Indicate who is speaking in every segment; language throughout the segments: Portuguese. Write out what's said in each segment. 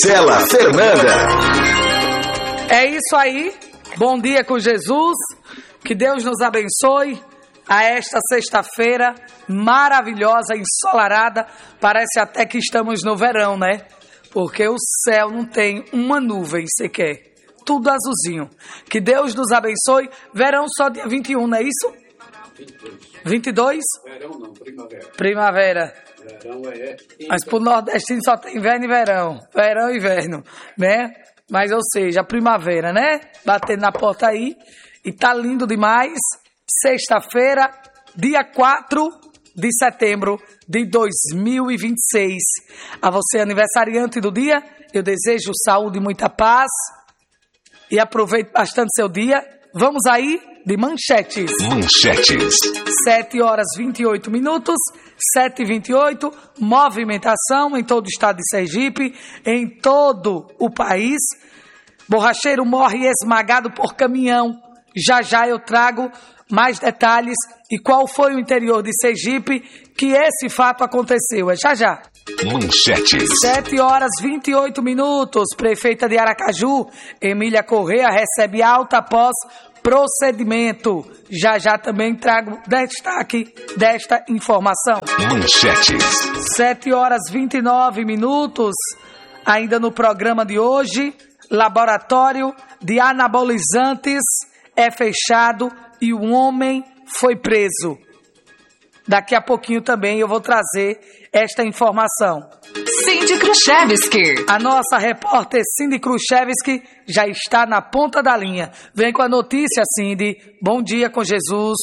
Speaker 1: Cela Fernanda.
Speaker 2: É isso aí. Bom dia com Jesus. Que Deus nos abençoe a esta sexta-feira maravilhosa, ensolarada. Parece até que estamos no verão, né? Porque o céu não tem uma nuvem sequer. Tudo azulzinho. Que Deus nos abençoe. Verão só dia 21, não é isso? 22?
Speaker 3: Verão não, primavera.
Speaker 2: Primavera.
Speaker 3: Verão é...
Speaker 2: Mas pro nordestino só tem inverno e verão. Verão e inverno, né? Mas, ou seja, primavera, né? Batendo na porta aí. E tá lindo demais. Sexta-feira, dia 4 de setembro de 2026. A você, aniversariante do dia, eu desejo saúde e muita paz. E aproveite bastante seu dia. Vamos aí de manchetes.
Speaker 1: Manchetes.
Speaker 2: 7 horas 28 minutos, 7h28, movimentação em todo o estado de Sergipe, em todo o país. Borracheiro morre esmagado por caminhão. Já já eu trago mais detalhes e qual foi o interior de Sergipe que esse fato aconteceu. É já já.
Speaker 1: Manchetes.
Speaker 2: 7 horas 28 minutos. Prefeita de Aracaju, Emília Corrêa, recebe alta após procedimento. Já já também trago destaque desta informação.
Speaker 1: Manchetes.
Speaker 2: 7 horas 29 minutos. Ainda no programa de hoje, laboratório de anabolizantes é fechado e um homem foi preso. Daqui a pouquinho também eu vou trazer esta informação.
Speaker 4: Cindy Kruszewski.
Speaker 2: A nossa repórter Cindy Kruszewski já está na ponta da linha. Vem com a notícia, Cindy. Bom dia com Jesus.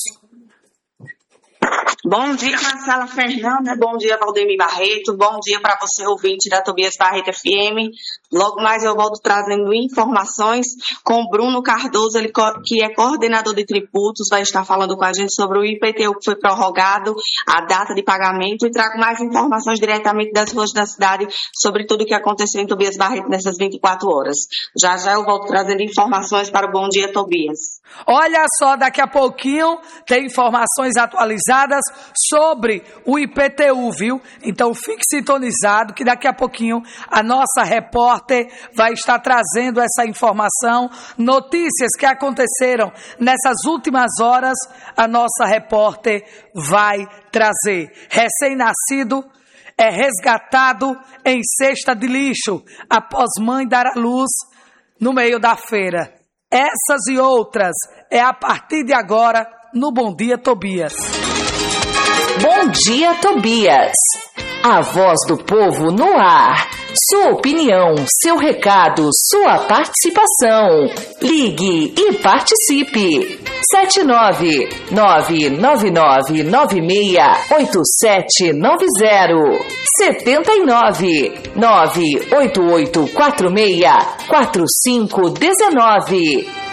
Speaker 5: Bom dia, Marcela Fernanda. Bom dia, Valdemir Barreto. Bom dia para você, ouvinte da Tobias Barreto FM. Logo mais eu volto trazendo informações com o Bruno Cardoso, ele que é coordenador de tributos, vai estar falando com a gente sobre o IPTU que foi prorrogado, a data de pagamento, e trago mais informações diretamente das ruas da cidade sobre tudo o que aconteceu em Tobias Barreto nessas 24 horas. Já já eu volto trazendo informações para o Bom Dia, Tobias.
Speaker 2: Olha só, daqui a pouquinho tem informações atualizadas sobre o IPTU, viu? Então fique sintonizado que daqui a pouquinho a nossa repórter vai estar trazendo essa informação, notícias que aconteceram nessas últimas horas, a nossa repórter vai trazer. Recém-nascido é resgatado em cesta de lixo após mãe dar à luz no meio da feira. Essas e outras é a partir de agora no Bom Dia Tobias.
Speaker 4: Bom dia, Tobias. A voz do povo no ar. Sua opinião, seu recado, sua participação. Ligue e participe. 79-99996-8790. 79-98846-4519.